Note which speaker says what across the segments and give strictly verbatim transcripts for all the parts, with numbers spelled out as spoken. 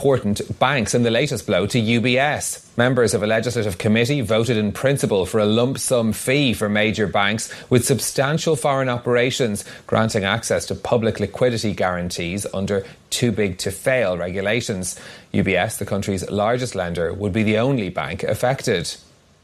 Speaker 1: important banks in the latest blow to U B S. Members of a legislative committee voted in principle for a lump sum fee for major banks with substantial foreign operations, granting access to public liquidity guarantees under too big to fail regulations. U B S, the country's largest lender, would be the only bank affected.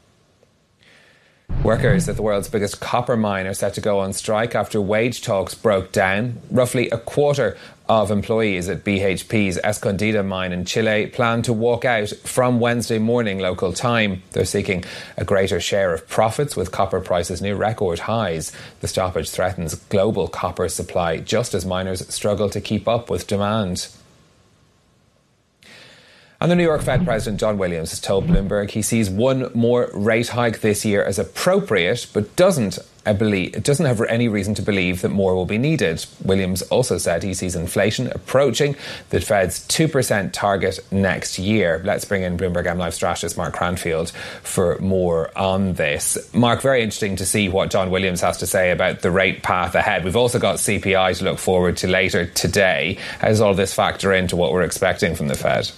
Speaker 1: Workers at the world's biggest copper mine are set to go on strike after wage talks broke down. Roughly a quarter of employees at B H P's Escondida mine in Chile plan to walk out from Wednesday morning local time. They're seeking a greater share of profits with copper prices near record highs. The stoppage threatens global copper supply just as miners struggle to keep up with demand. And the New York Fed President John Williams has told Bloomberg he sees one more rate hike this year as appropriate, but doesn't, I believe, doesn't have any reason to believe that more will be needed. Williams also said he sees inflation approaching the Fed's two percent target next year. Let's bring in Bloomberg M Live strategist Mark Cranfield for more on this. Mark, very interesting to see what John Williams has to say about the rate path ahead. We've also got C P I to look forward to later today. How does all this factor into what we're expecting from the Fed?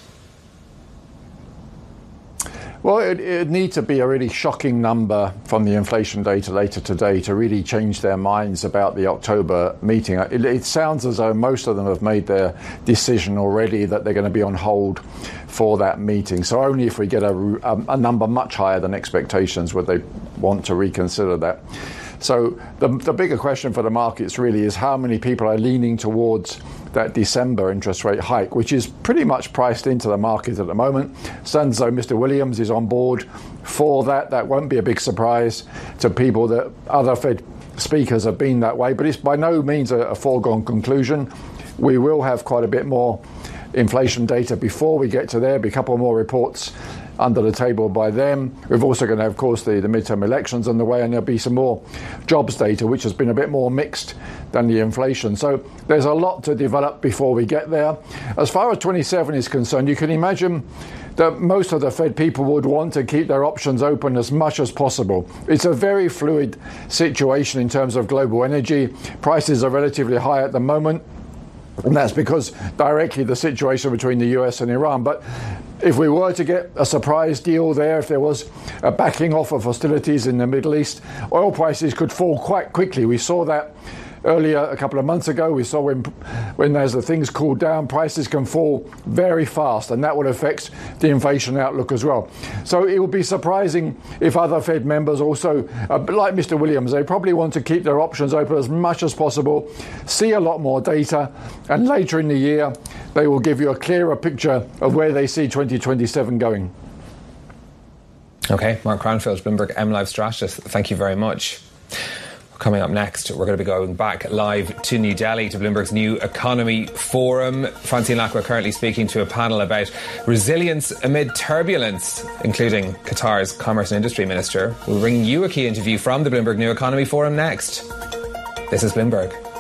Speaker 2: Well, it would need to be a really shocking number from the inflation data later today to really change their minds about the October meeting. It, it sounds as though most of them have made their decision already that they're going to be on hold for that meeting. So only if we get a, a, a number much higher than expectations would they want to reconsider that. So the, the bigger question for the markets really is how many people are leaning towards that December interest rate hike, which is pretty much priced into the market at the moment. Sounds as though Mister Williams is on board for that. That won't be a big surprise to people that other Fed speakers have been that way, but it's by no means a, a foregone conclusion. We will have quite a bit more inflation data before we get to there, be a couple more reports under the table by them. We've also going to have, of course, the, the midterm elections on the way, and there'll be some more jobs data, which has been a bit more mixed than the inflation. So there's a lot to develop before we get there. As far as twenty-seven is concerned, you can imagine that most of the Fed people would want to keep their options open as much as possible. It's a very fluid situation in terms of global energy. Prices are relatively high at the moment, and that's because directly the situation between the U S and Iran. But if we were to get a surprise deal there, if there was a backing off of hostilities in the Middle East, oil prices could fall quite quickly. We saw that earlier a couple of months ago. We saw when when as the things cooled down, prices can fall very fast, and that would affect the inflation outlook as well. So it would be surprising if other Fed members also, uh, like Mister Williams, they probably want to keep their options open as much as possible, see a lot more data, and later in the year they will give you a clearer picture of where they see twenty twenty-seven going.
Speaker 1: OK, Mark Cranfield, Bloomberg M Live strategist, thank you very much. Coming up next, we're going to be going back live to New Delhi to Bloomberg's New Economy Forum. Francine Lacqua currently speaking to a panel about resilience amid turbulence, including Qatar's Commerce and Industry Minister. We'll bring you a key interview from the Bloomberg New Economy Forum next. This is Bloomberg.